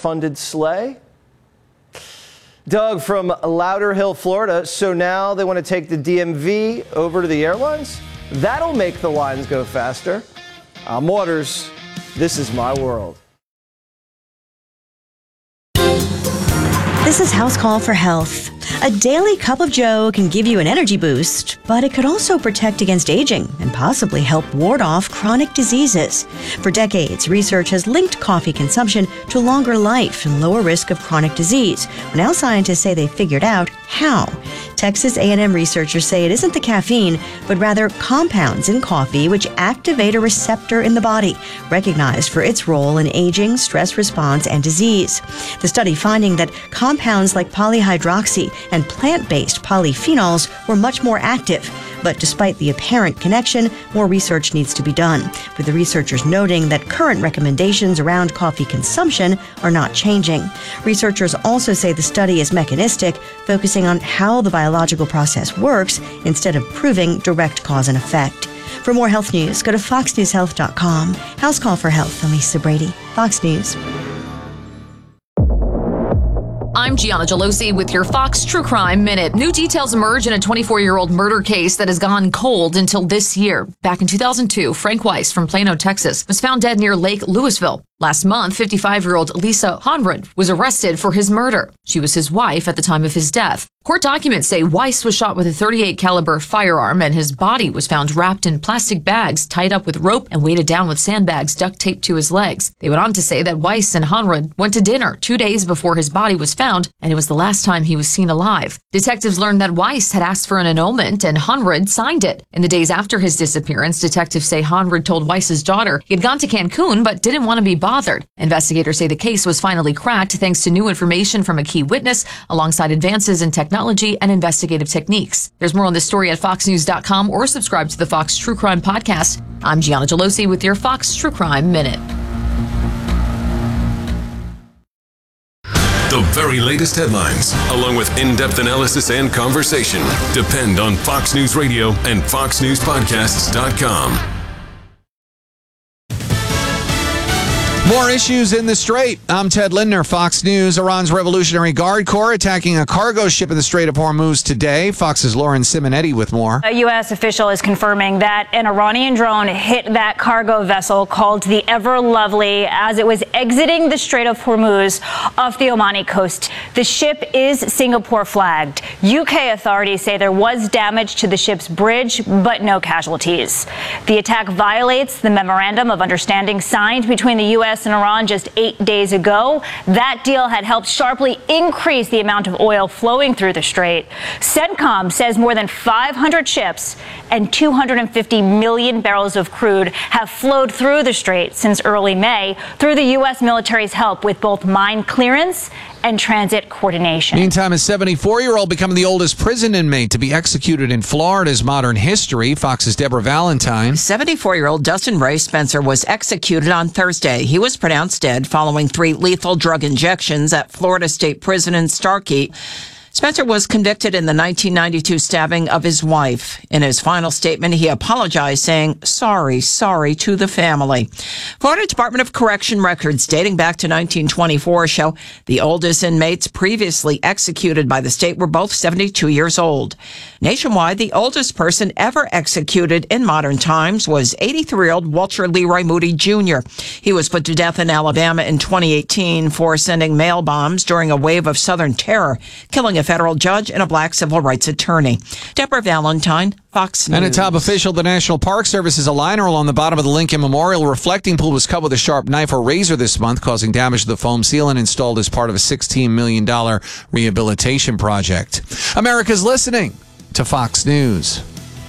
government-funded sleigh. Doug from Lauderhill, Florida. So now they want to take the DMV over to the airlines? That'll make the lines go faster. I'm Waters. This is my world. This is House Call for Health. A daily cup of Joe can give you an energy boost, but it could also protect against aging and possibly help ward off chronic diseases. For decades, research has linked coffee consumption to longer life and lower risk of chronic disease. Now scientists say they figured out how. Texas A&M researchers say it isn't the caffeine, but rather compounds in coffee which activate a receptor in the body, recognized for its role in aging, stress response, and disease. The study finding that compounds like polyhydroxy and plant-based polyphenols were much more active. But despite the apparent connection, more research needs to be done, with the researchers noting that current recommendations around coffee consumption are not changing. Researchers also say the study is mechanistic, focusing on how the biological process works instead of proving direct cause and effect. For more health news, go to foxnewshealth.com. House Call for Health, I'm Lisa Brady, Fox News. I'm Gianna Gelosi with your Fox True Crime Minute. New details emerge in a 24-year-old murder case that has gone cold until this year. Back in 2002, Frank Weiss from Plano, Texas, was found dead near Lake Louisville. Last month, 55-year-old Lisa Honrud was arrested for his murder. She was his wife at the time of his death. Court documents say Weiss was shot with a .38 caliber firearm and his body was found wrapped in plastic bags, tied up with rope and weighted down with sandbags duct taped to his legs. They went on to say that Weiss and Honrud went to dinner 2 days before his body was found, and it was the last time he was seen alive. Detectives learned that Weiss had asked for an annulment and Honrud signed it. In the days after his disappearance, detectives say Honrud told Weiss's daughter he had gone to Cancun but didn't want to be bothered. Investigators say the case was finally cracked thanks to new information from a key witness alongside advances in technology and investigative techniques. There's more on this story at foxnews.com or subscribe to the Fox True Crime Podcast. I'm Gianna Gelosi with your Fox True Crime Minute. The very latest headlines, along with in-depth analysis and conversation, depend on Fox News Radio and foxnewspodcasts.com. More issues in the Strait. I'm Ted Lindner, Fox News. Iran's Revolutionary Guard Corps attacking a cargo ship in the Strait of Hormuz today. Fox's Lauren Simonetti with more. A U.S. official is confirming that an Iranian drone hit that cargo vessel called the Ever Lovely as it was exiting the Strait of Hormuz off the Omani coast. The ship is Singapore flagged. UK authorities say there was damage to the ship's bridge, but no casualties. The attack violates the memorandum of understanding signed between the U.S. and Iran just 8 days ago. That deal had helped sharply increase the amount of oil flowing through the strait. CENTCOM says more than 500 ships and 250 million barrels of crude have flowed through the strait since early May through the U.S. military's help with both mine clearance and transit coordination. Meantime, a 74-year-old becoming the oldest prison inmate to be executed in Florida's modern history. Fox's Deborah Valentine. 74-year-old Dustin Ray Spencer was executed on Thursday. He was pronounced dead following 3 lethal drug injections at Florida State Prison in Starkey. Spencer was convicted in the 1992 stabbing of his wife. In his final statement, he apologized, saying, sorry to the family. Florida Department of Correction records dating back to 1924 show the oldest inmates previously executed by the state were both 72 years old. Nationwide, the oldest person ever executed in modern times was 83-year-old Walter Leroy Moody Jr. He was put to death in Alabama in 2018 for sending mail bombs during a wave of Southern terror, killing a federal judge and a black civil rights attorney. Deborah Valentine, Fox News. And a top official at the National Park Service says a liner along the bottom of the Lincoln Memorial reflecting pool was cut with a sharp knife or razor this month, causing damage to the foam sealant installed as part of a $16 million rehabilitation project. America's listening to Fox News.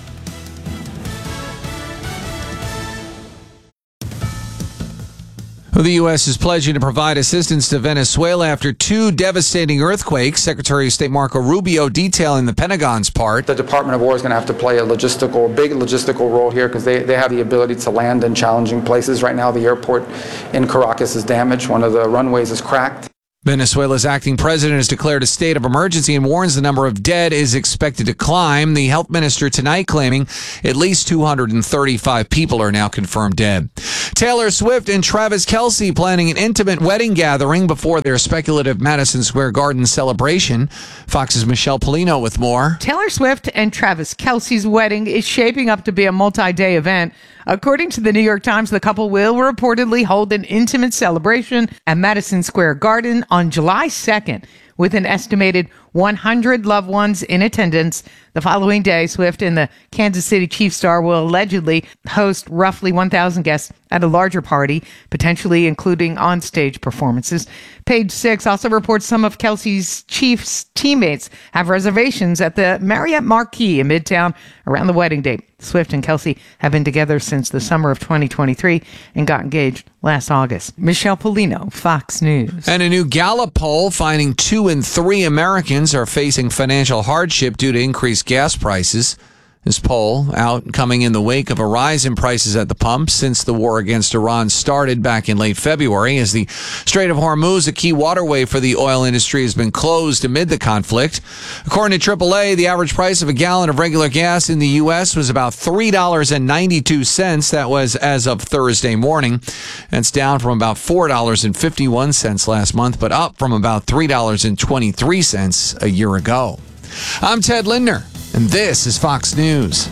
The U.S. is pledging to provide assistance to Venezuela after 2 devastating earthquakes. Secretary of State Marco Rubio detailing the Pentagon's part. The Department of War is going to have to play a big logistical role here because they have the ability to land in challenging places. Right now, the airport in Caracas is damaged. One of the runways is cracked. Venezuela's acting president has declared a state of emergency and warns the number of dead is expected to climb. The health minister tonight claiming at least 235 people are now confirmed dead. Taylor Swift and Travis Kelce planning an intimate wedding gathering before their speculative Madison Square Garden celebration. Fox's Michelle Polino with more. Taylor Swift and Travis Kelce's wedding is shaping up to be a multi-day event. According to the New York Times, the couple will reportedly hold an intimate celebration at Madison Square Garden on July 2nd, with an estimated 100 loved ones in attendance. The following day, Swift and the Kansas City Chiefs star will allegedly host roughly 1,000 guests at a larger party, potentially including on-stage performances. Page Six also reports some of Kelce's Chiefs teammates have reservations at the Marriott Marquis in Midtown around the wedding date. Swift and Kelce have been together since the summer of 2023 and got engaged last August. Michelle Polino, Fox News. And a new Gallup poll finding 2 in 3 Americans are facing financial hardship due to increased gas prices. This poll out coming in the wake of a rise in prices at the pump since the war against Iran started back in late February, as the Strait of Hormuz, a key waterway for the oil industry, has been closed amid the conflict. According to AAA, the average price of a gallon of regular gas in the U.S. was about $3.92. That was as of Thursday morning. That's down from about $4.51 last month, but up from about $3.23 a year ago. I'm Ted Lindner, and this is Fox News.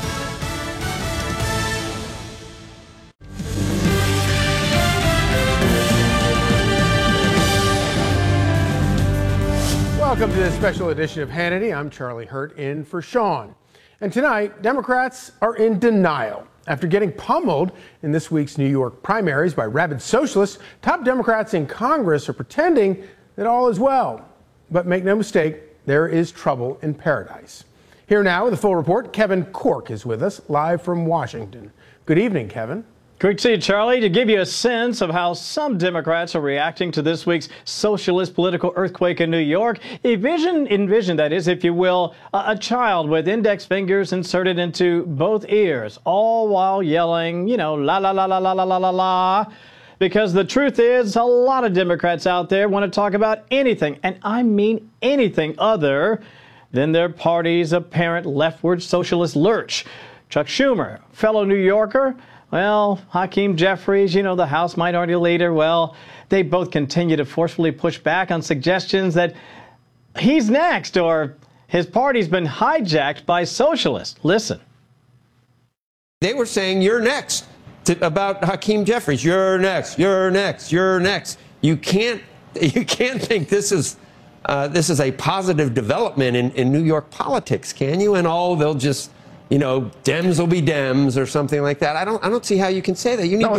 Welcome to this special edition of Hannity. I'm Charlie Hurt in for Sean. And tonight, Democrats are in denial. After getting pummeled in this week's New York primaries by rabid socialists, top Democrats in Congress are pretending that all is well. But make no mistake, there is trouble in paradise. Here now with a full report, Kevin Corke is with us live from Washington. Good evening, Kevin. Great to see you, Charlie. To give you a sense of how some Democrats are reacting to this week's socialist political earthquake in New York, envision that is, if you will, a child with index fingers inserted into both ears, all while yelling, la, la, la, la, la, la, la, la, la. Because the truth is, a lot of Democrats out there want to talk about anything, and I mean anything other than their party's apparent leftward socialist lurch. Chuck Schumer, fellow New Yorker, well, Hakeem Jeffries, the House Minority Leader, well, they both continue to forcefully push back on suggestions that he's next or his party's been hijacked by socialists. Listen. They were saying, you're next. About Hakeem Jeffries, you're next, you're next, you're next. You can't think this is a positive development in New York politics, can you? And they'll just, Dems will be Dems or something like that. I don't see how you can say that. You need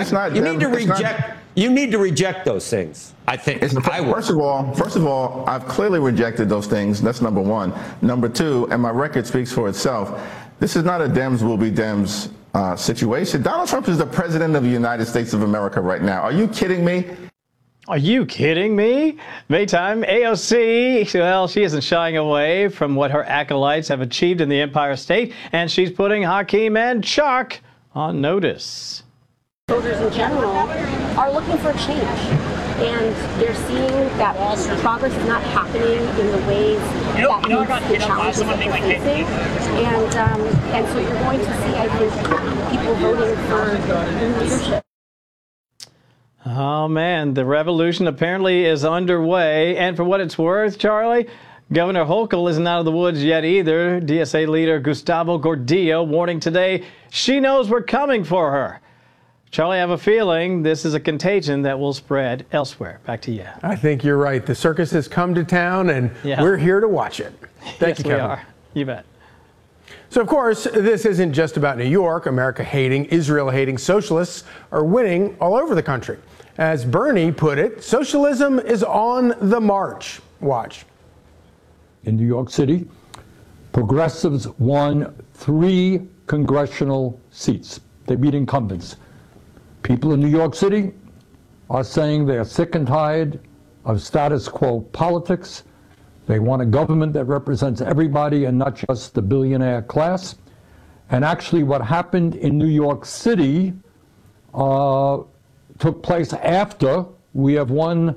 You need to reject those things. I think. First of all, I've clearly rejected those things. That's number one. Number two, and my record speaks for itself. This is not a Dems will be Dems situation. Donald Trump is the president of the United States of America right now. Are you kidding me? Are you kidding me? Maytime, AOC, well, she isn't shying away from what her acolytes have achieved in the Empire State, and she's putting Hakeem and Chuck on notice. Voters in general are looking for change, and they're seeing that progress is not happening in the ways that meets the challenges that they're facing. And so you're going to see, I think, people voting for new leadership. Oh, man, the revolution apparently is underway. And for what it's worth, Charlie, Governor Hochul isn't out of the woods yet either. DSA leader Gustavo Gordillo warning today she knows we're coming for her. Charlie, I have a feeling this is a contagion that will spread elsewhere. Back to you. I think you're right. The circus has come to town, and we're here to watch it. Thank you, Kevin. We are. You bet. So, of course, this isn't just about New York. America-hating, Israel-hating socialists are winning all over the country. As Bernie put it, socialism is on the march. Watch. In New York City, progressives won 3 congressional seats. They beat incumbents. People in New York City are saying they're sick and tired of status quo politics. They want a government that represents everybody and not just the billionaire class. And actually what happened in New York City took place after we have won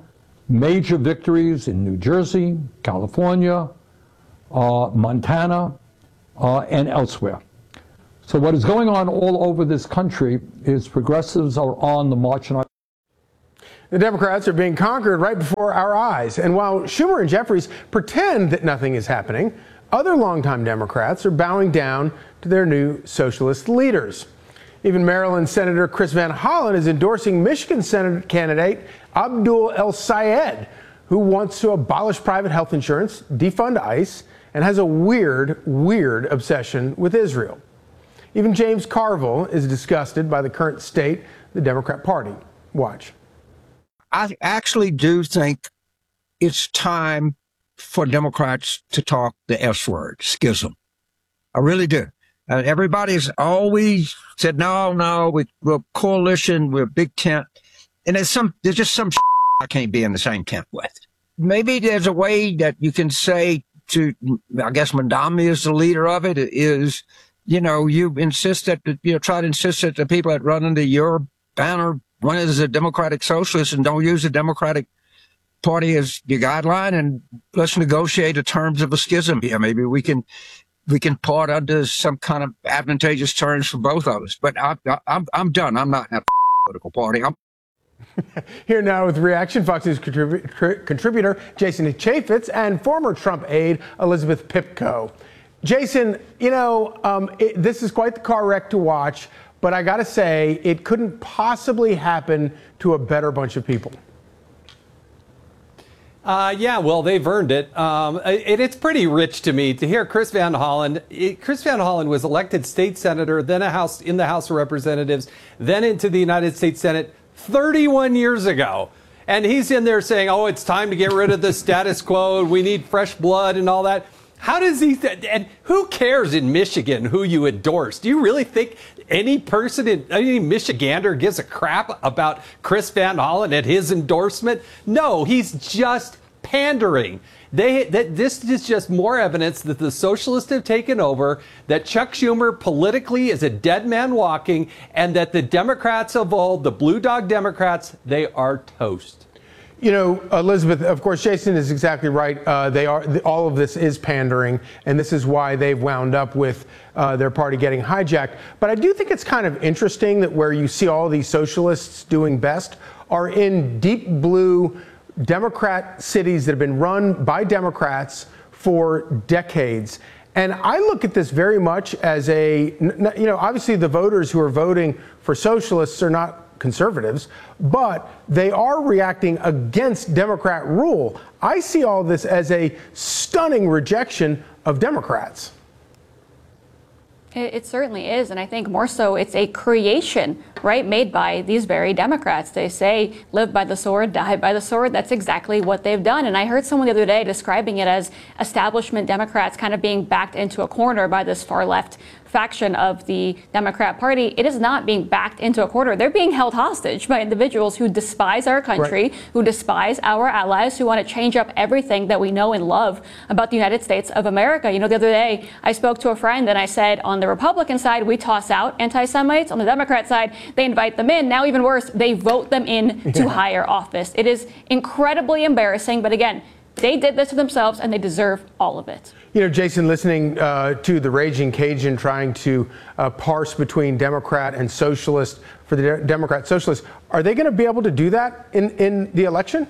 major victories in New Jersey, California, Montana, and elsewhere. So what is going on all over this country is progressives are on the march. The Democrats are being conquered right before our eyes. And while Schumer and Jeffries pretend that nothing is happening, other longtime Democrats are bowing down to their new socialist leaders. Even Maryland Senator Chris Van Hollen is endorsing Michigan Senate candidate Abdul El-Sayed, who wants to abolish private health insurance, defund ICE, and has a weird obsession with Israel. Even James Carville is disgusted by the current state of the Democrat Party. Watch. I actually do think it's time for Democrats to talk the S word, schism. I really do. Everybody's always said, no, we're coalition, we're a big tent. And there's just some I can't be in the same tent with. Maybe there's a way that you can say to, I guess Mandami is the leader of it, is, you insist that, try to insist that the people that run under your banner run as a Democratic Socialist and don't use the Democratic Party as your guideline, and let's negotiate the terms of a schism here. Maybe we can part under some kind of advantageous terms for both of us. But I'm done. I'm not in a political party. Here now with reaction, Fox News contributor Jason Chaffetz and former Trump aide Elizabeth Pipko. Jason, this is quite the car wreck to watch, but I got to say, it couldn't possibly happen to a better bunch of people. Yeah, well, they've earned it. It's pretty rich to me to hear Chris Van Hollen. Chris Van Hollen was elected state senator, then in the House of Representatives, then into the United States Senate 31 years ago. And he's in there saying, oh, it's time to get rid of the status quo. We need fresh blood and all that. How does he, and who cares in Michigan who you endorse? Do you really think any Michigander gives a crap about Chris Van Hollen and his endorsement? No, he's just pandering. This is just more evidence that the socialists have taken over, that Chuck Schumer politically is a dead man walking, and that the Democrats of old, the Blue Dog Democrats, they are toast. Elizabeth, of course, Jason is exactly right. All of this is pandering, and this is why they've wound up with their party getting hijacked. But I do think it's kind of interesting that where you see all these socialists doing best are in deep blue Democrat cities that have been run by Democrats for decades. And I look at this very much as obviously the voters who are voting for socialists are not conservatives, but they are reacting against Democrat rule. I see all this as a stunning rejection of Democrats. It certainly is, and I think more so it's a creation, right, made by these very Democrats. They say, live by the sword, die by the sword. That's exactly what they've done. And I heard someone the other day describing it as establishment Democrats kind of being backed into a corner by this far left faction of the Democrat Party. It is not being backed into a corner. They're being held hostage by individuals who despise our country, right, who despise our allies, who want to change up everything that we know and love about the United States of America. The other day I spoke to a friend and I said, on the Republican side, we toss out anti-Semites. On the Democrat side, they invite them in. Now, even worse, they vote them in to higher office. It is incredibly embarrassing. But again, they did this to themselves and they deserve all of it. Jason, listening to the Raging Cajun trying to parse between Democrat and socialist for the Democrat socialists, are they going to be able to do that in the election?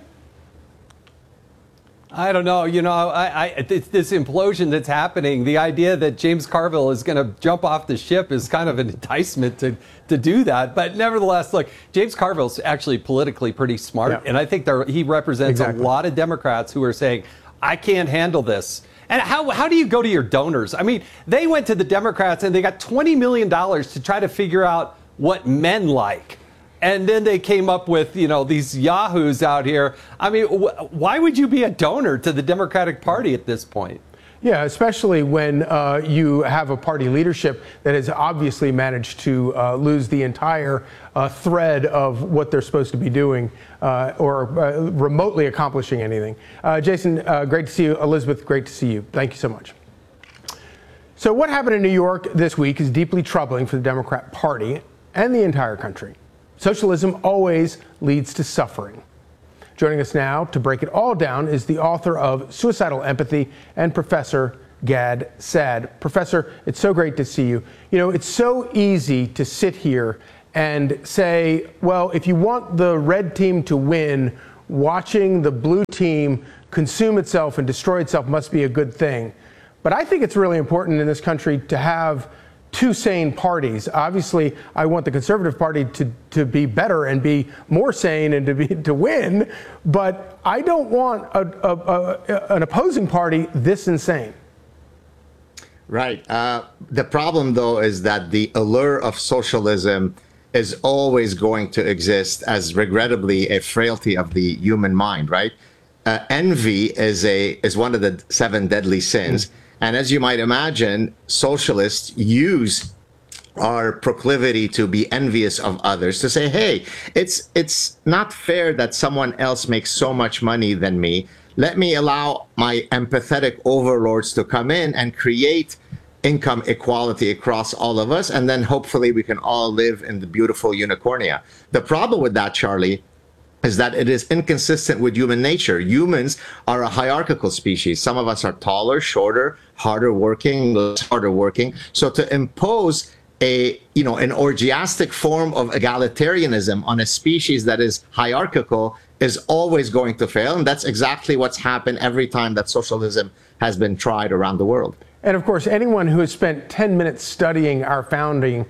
I don't know. This implosion that's happening, the idea that James Carville is going to jump off the ship is kind of an enticement to do that. But nevertheless, look, James Carville's actually politically pretty smart. Yeah. And I think he represents a lot of Democrats who are saying, I can't handle this. And how do you go to your donors? I mean, they went to the Democrats and they got $20 million to try to figure out what men like. And then they came up with, these yahoos out here. I mean, why would you be a donor to the Democratic Party at this point? Yeah, especially when you have a party leadership that has obviously managed to lose the entire thread of what they're supposed to be doing or remotely accomplishing anything. Jason, great to see you. Elizabeth, great to see you. Thank you so much. So what happened in New York this week is deeply troubling for the Democrat Party and the entire country. Socialism always leads to suffering. Joining us now to break it all down is the author of Suicidal Empathy and Professor Gad Saad. Professor, it's so great to see you. You know, it's so easy to sit here and say, well, if you want the red team to win, watching the blue team consume itself and destroy itself must be a good thing. But I think it's really important in this country to have two sane parties. Obviously, I want the Conservative Party to be better and be more sane and to win, but I don't want an opposing party this insane. Right. The problem, though, is that the allure of socialism is always going to exist as, regrettably, a frailty of the human mind, right? Envy is one of the 7 deadly sins. And as you might imagine, socialists use our proclivity to be envious of others to say, hey, it's not fair that someone else makes so much money than me. Let me allow my empathetic overlords to come in and create income equality across all of us, and then hopefully we can all live in the beautiful unicornia. The problem with that, Charlie, is that it is inconsistent with human nature. Humans are a hierarchical species. Some of us are taller, shorter, harder working, harder working. So to impose an orgiastic form of egalitarianism on a species that is hierarchical is always going to fail. And that's exactly what's happened every time that socialism has been tried around the world. And of course, anyone who has spent 10 minutes studying our founding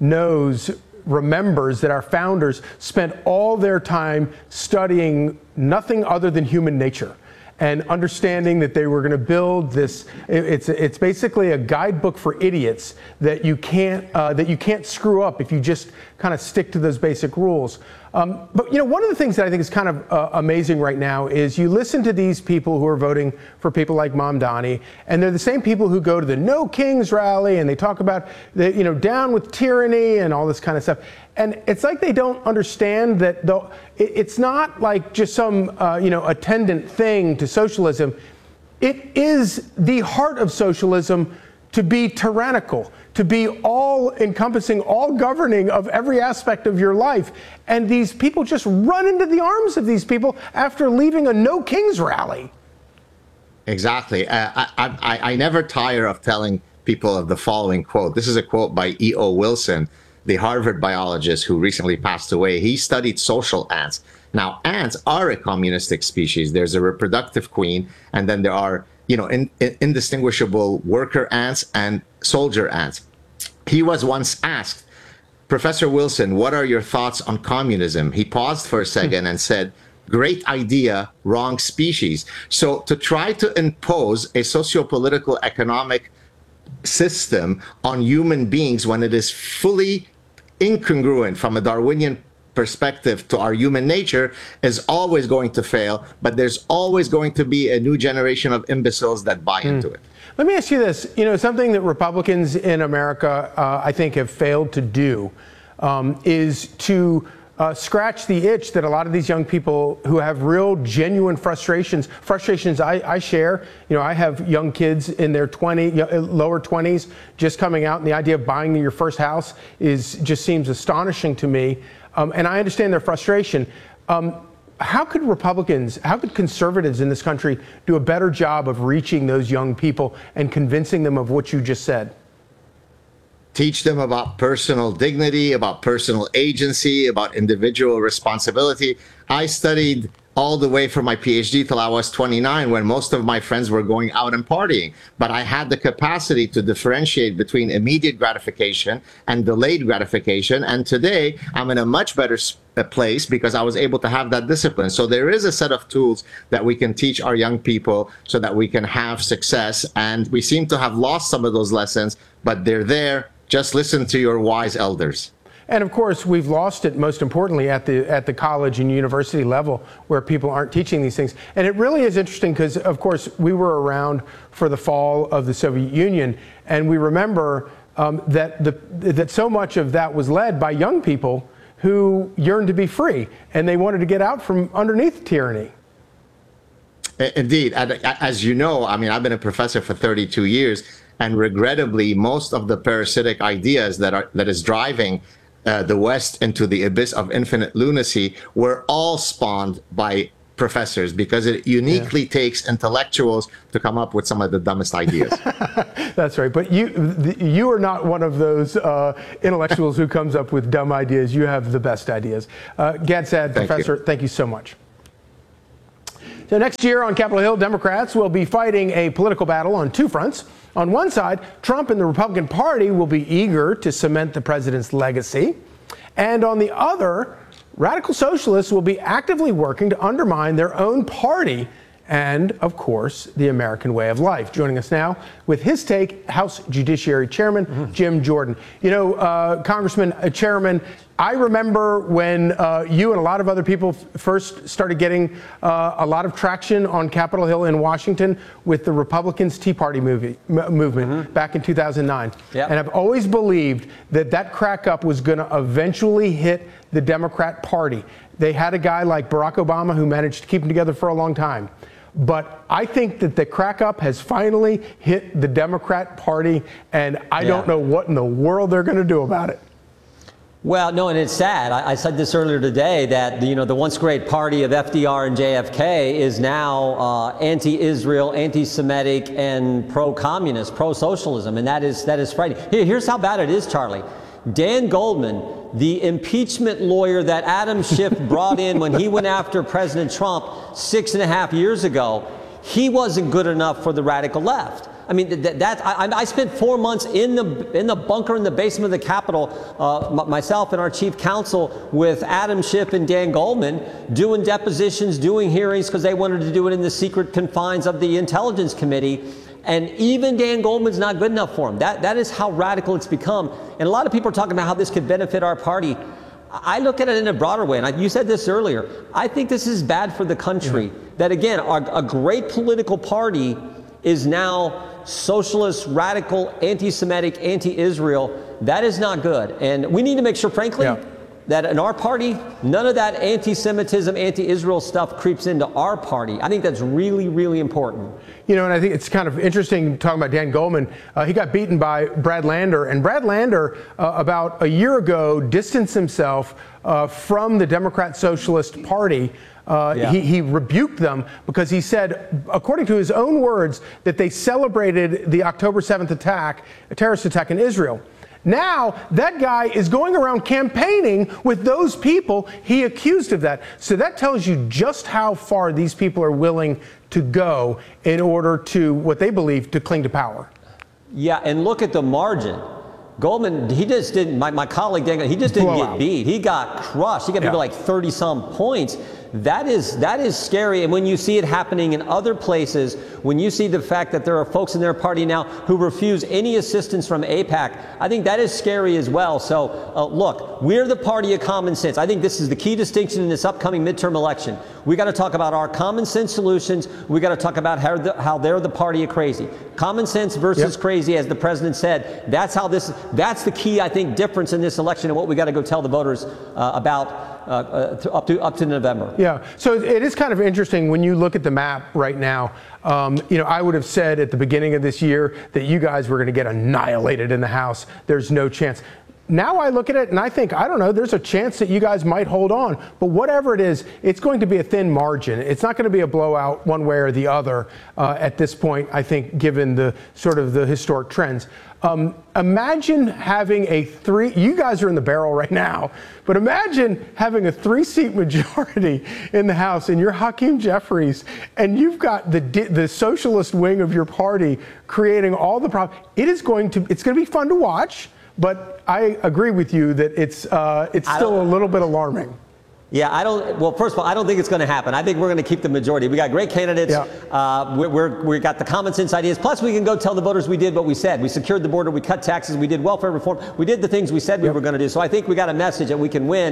remembers that our founders spent all their time studying nothing other than human nature and understanding that they were going to build this. It's basically a guidebook for idiots that you can't screw up if you just kind of stick to those basic rules. But you know, one of the things that I think is kind of amazing right now is you listen to these people who are voting for people like Mamdani, and they're the same people who go to the No Kings rally and they talk about down with tyranny and all this kind of stuff. And it's like they don't understand that it's not like just some attendant thing to socialism. It is the heart of socialism to be tyrannical, to be all-encompassing, all-governing of every aspect of your life. And these people just run into the arms of these people after leaving a No Kings rally. Exactly. I never tire of telling people of the following quote. This is a quote by E.O. Wilson, the Harvard biologist who recently passed away. He studied social ants. Now, ants are a communistic species. There's a reproductive queen, and then there are indistinguishable worker ants and soldier ants. He was once asked, Professor Wilson, what are your thoughts on communism? He paused for a second and said, great idea, wrong species. So to try to impose a socio-political economic system on human beings when it is fully incongruent from a Darwinian perspective to our human nature is always going to fail, but there's always going to be a new generation of imbeciles that buy into it. Let me ask you this. Something that Republicans in America, I think, have failed to do is to scratch the itch that a lot of these young people who have real, genuine frustrations I share. I have young kids in their lower 20s just coming out, and the idea of buying your first house just seems astonishing to me. And I understand their frustration. How could conservatives in this country do a better job of reaching those young people and convincing them of what you just said? Teach them about personal dignity, about personal agency, about individual responsibility. I studied all the way from my PhD till I was 29, when most of my friends were going out and partying. But I had the capacity to differentiate between immediate gratification and delayed gratification. And today, I'm in a much better place because I was able to have that discipline. So there is a set of tools that we can teach our young people so that we can have success. And we seem to have lost some of those lessons, but they're there. Just listen to your wise elders. And of course, we've lost it, most importantly, at the college and university level, where people aren't teaching these things. And it really is interesting because, of course, we were around for the fall of the Soviet Union, and we remember that so much of that was led by young people who yearned to be free, and they wanted to get out from underneath tyranny. Indeed. As you know, I mean, I've been a professor for 32 years, and regrettably, most of the parasitic ideas that is driving the West into the abyss of infinite lunacy were all spawned by professors because it uniquely takes intellectuals to come up with some of the dumbest ideas. That's right. But you are not one of those intellectuals who comes up with dumb ideas. You have the best ideas. Gad Saad, Professor, thank you so much. So next year on Capitol Hill, Democrats will be fighting a political battle on two fronts. On one side, Trump and the Republican Party will be eager to cement the president's legacy. And on the other, radical socialists will be actively working to undermine their own party and, of course, the American way of life. Joining us now with his take, House Judiciary Chairman Jim Jordan. You know, Congressman, Chairman, I remember when you and a lot of other people first started getting a lot of traction on Capitol Hill in Washington with the Republicans' Tea Party movement back in 2009. Yep. And I've always believed that that crack up was going to eventually hit the Democrat Party. They had a guy like Barack Obama who managed to keep them together for a long time. But I think that the crack up has finally hit the Democrat Party, and I don't know what in the world they're going to do about it. Well, no, and it's sad. I said this earlier today that the once great party of FDR and JFK is now anti-Israel, anti-Semitic, and pro-communist, pro-socialism, and that is frightening. Here's how bad it is, Charlie. Dan Goldman, the impeachment lawyer that Adam Schiff brought in when he went after President Trump 6.5 years ago, he wasn't good enough for the radical left. I mean, I spent 4 months in the bunker in the basement of the Capitol, myself and our chief counsel with Adam Schiff and Dan Goldman, doing depositions, doing hearings, because they wanted to do it in the secret confines of the Intelligence Committee. And even Dan Goldman's not good enough for him. That is how radical it's become. And a lot of people are talking about how this could benefit our party. I look at it in a broader way, and you said this earlier. I think this is bad for the country. That, again, a great political party is now socialist, radical, anti-Semitic, anti-Israel. That is not good. And we need to make sure, frankly, that in our party, none of that anti-Semitism, anti-Israel stuff creeps into our party. I think that's really, really important. You know, and I think it's kind of interesting talking about Dan Goldman. He got beaten by Brad Lander, and Brad Lander, about a year ago, distanced himself from the Democrat Socialist Party. He rebuked them because he said, according to his own words, that they celebrated the October 7th attack, a terrorist attack in Israel. Now, that guy is going around campaigning with those people he accused of that. So that tells you just how far these people are willing to go in order to, what they believe, to cling to power. Yeah, and look at the margin. Goldman, he just didn't, my colleague, he just didn't get beat. He got crushed. He got beat by like 30-some points. That is scary. And when you see it happening in other places, when you see the fact that there are folks in their party now who refuse any assistance from AIPAC, I think that is scary as well. So look, we're the party of common sense. I think this is the key distinction in this upcoming midterm election. We got to talk about our common sense solutions. We got to talk about how they're the party of crazy. Common sense versus crazy, as the president said. That's the key, I think, difference in this election and what we got to go tell the voters about up to November. Yeah, so it is kind of interesting when you look at the map right now. I would have said at the beginning of this year that you guys were going to get annihilated in the House. There's no chance. Now I look at it and I think, I don't know, there's a chance that you guys might hold on. But whatever it is, it's going to be a thin margin. It's not going to be a blowout one way or the other at this point, I think, given the sort of the historic trends. Imagine having you guys are in the barrel right now, but imagine having a 3-seat majority in the House and you're Hakeem Jeffries and you've got the socialist wing of your party creating all the problems. It's going to be fun to watch, but I agree with you that it's still a little bit alarming. Yeah, well, first of all, I don't think it's going to happen. I think we're going to keep the majority. We got great candidates. Yeah. We got the common sense ideas. Plus, we can go tell the voters we did what we said. We secured the border. We cut taxes. We did welfare reform. We did the things we said we were going to do. So I think we got a message that we can win.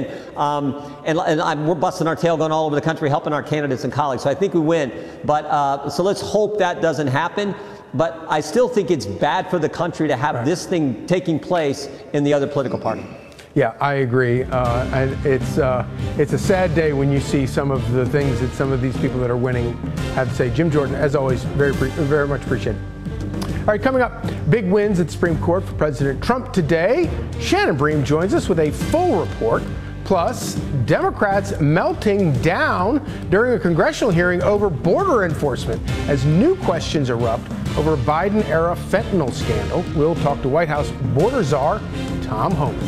We're busting our tail going all over the country, helping our candidates and colleagues. So I think we win. But so let's hope that doesn't happen. But I still think it's bad for the country to have this thing taking place in the other political party. Yeah, I agree. And it's a sad day when you see some of the things that some of these people that are winning have to say. Jim Jordan, as always, very much appreciated. All right, coming up, big wins at the Supreme Court for President Trump today. Shannon Bream joins us with a full report. Plus, Democrats melting down during a congressional hearing over border enforcement as new questions erupt over Biden-era fentanyl scandal. We'll talk to White House border czar Tom Homan.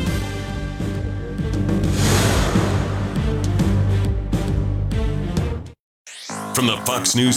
From the Fox News